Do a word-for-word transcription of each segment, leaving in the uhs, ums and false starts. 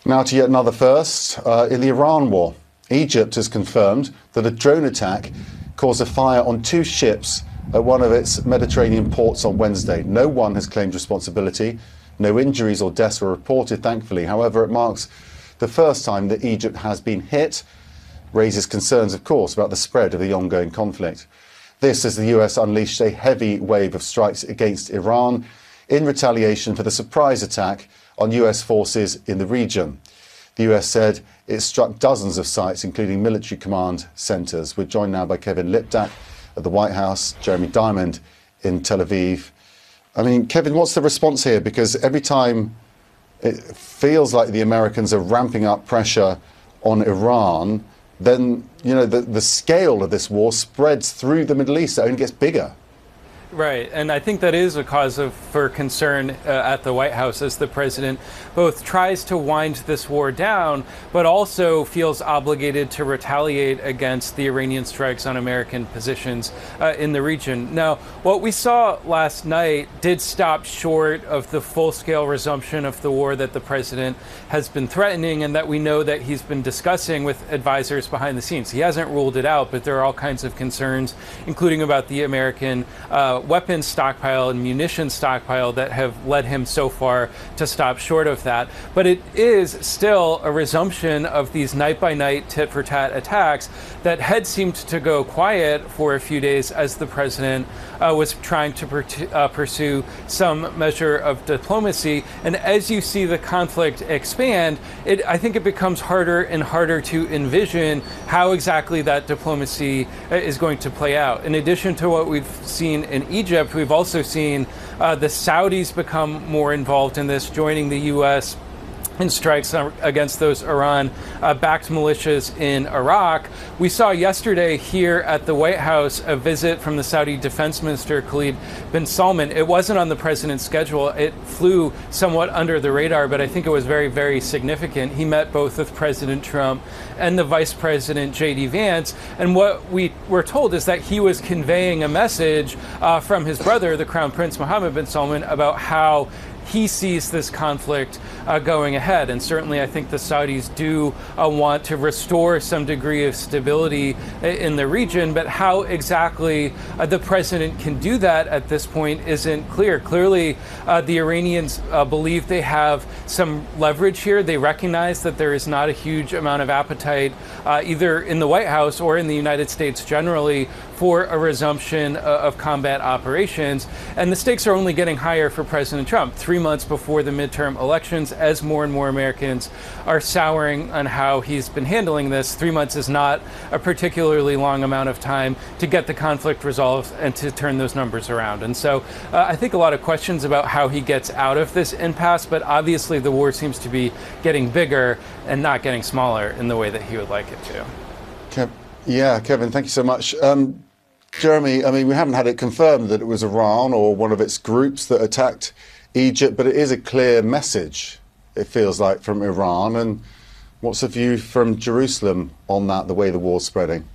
Now to yet another first uh, in the Iran war. Egypt has confirmed that a drone attack caused a fire on two ships at one of its Mediterranean ports on Wednesday. No one has claimed responsibility. No injuries or deaths were reported, thankfully. However, it marks the first time that Egypt has been hit, raises concerns, of course, about the spread of the ongoing conflict. This as the U S unleashed a heavy wave of strikes against Iran in retaliation for the surprise attack on U S forces in the region. The U S said it struck dozens of sites, including military command centres. We're joined now by Kevin Liptak at the White House, Jeremy Diamond in Tel Aviv. I mean, Kevin, what's the response here? Because every time it feels like the Americans are ramping up pressure on Iran, then, you know, the, the scale of this war spreads through the Middle East. It only gets bigger. Right, and I think that is a cause of for concern uh, at the White House as the president both tries to wind this war down, but also feels obligated to retaliate against the Iranian strikes on American positions uh, in the region. Now, what we saw last night did stop short of the full-scale resumption of the war that the president has been threatening and that we know that he's been discussing with advisors behind the scenes. He hasn't ruled it out, but there are all kinds of concerns, including about the American uh, weapons stockpile and munitions stockpile that have led him so far to stop short of that. But it is still a resumption of these night-by-night tit-for-tat attacks that had seemed to go quiet for a few days as the president uh, was trying to per uh, pursue some measure of diplomacy. And as you see the conflict expand, it, I think it becomes harder and harder to envision how exactly that diplomacy is going to play out. In addition to what we've seen in Egypt, we've also seen uh, the Saudis become more involved in this, joining the U S in strikes against those Iran-backed uh, militias in Iraq. We saw yesterday here at the White House a visit from the Saudi Defense Minister Khalid bin Salman. It wasn't on the president's schedule. It flew somewhat under the radar, but I think it was very, very significant. He met both with President Trump and the Vice President J D Vance, and what we were told is that he was conveying a message uh, from his brother, the Crown Prince Mohammed bin Salman, about how he sees this conflict uh, going ahead. And certainly I think the Saudis do uh, want to restore some degree of stability in the region, but how exactly uh, the president can do that at this point isn't clear. Clearly, uh, the Iranians uh, believe they have some leverage here. They recognize that there is not a huge amount of appetite uh, either in the White House or in the United States generally for a resumption of combat operations. And the stakes are only getting higher for President Trump, three months before the midterm elections, as more and more Americans are souring on how he's been handling this. Three months is not a particularly long amount of time to get the conflict resolved and to turn those numbers around. And so uh, I think a lot of questions about how he gets out of this impasse, but obviously the war seems to be getting bigger and not getting smaller in the way that he would like it to. Kev yeah, Kevin, thank you so much. Um, Jeremy, I mean, we haven't had it confirmed that it was Iran or one of its groups that attacked Egypt, but it is a clear message, it feels like, from Iran. And what's the view from Jerusalem on that, the way the war's spreading?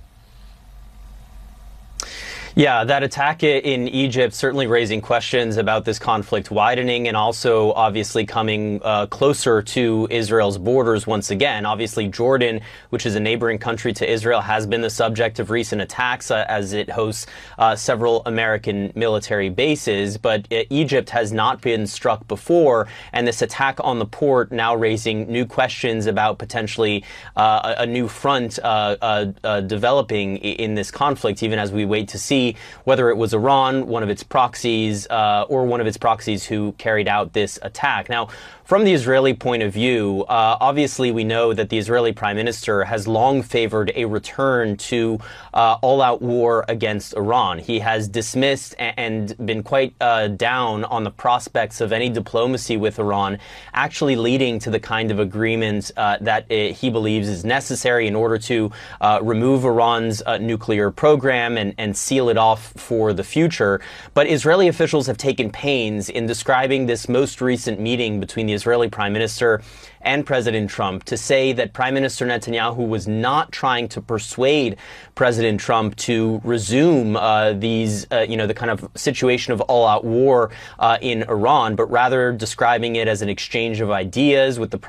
Yeah, that attack in Egypt certainly raising questions about this conflict widening and also obviously coming uh, closer to Israel's borders once again. Obviously, Jordan, which is a neighboring country to Israel, has been the subject of recent attacks uh, as it hosts uh, several American military bases. But uh, Egypt has not been struck before, and this attack on the port now raising new questions about potentially uh, a, a new front uh, uh, uh, developing in this conflict, even as we wait to see whether it was Iran, one of its proxies, uh, or one of its proxies who carried out this attack. Now, from the Israeli point of view, uh, obviously we know that the Israeli prime minister has long favored a return to uh, all-out war against Iran. He has dismissed and been quite uh, down on the prospects of any diplomacy with Iran actually leading to the kind of agreement uh, that uh, he believes is necessary in order to uh, remove Iran's uh, nuclear program and, and seal it off for the future. But Israeli officials have taken pains in describing this most recent meeting between the Israeli prime minister and President Trump to say that Prime Minister Netanyahu was not trying to persuade President Trump to resume uh, these, uh, you know, the kind of situation of all-out war uh, in Iran, but rather describing it as an exchange of ideas with the